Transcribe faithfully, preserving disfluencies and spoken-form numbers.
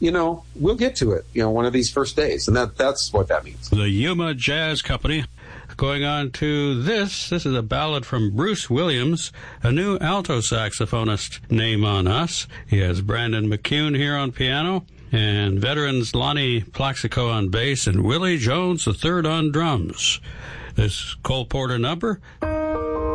you know, we'll get to it, you know, one of these first days. And that that's what that means. The Yuma Jazz Company. Going on to this, this is a ballad from Bruce Williams, a new alto saxophonist name on us. He has Brandon McCune here on piano, and veterans Lonnie Plaxico on bass, and Willie Jones the third on drums. This Cole Porter number,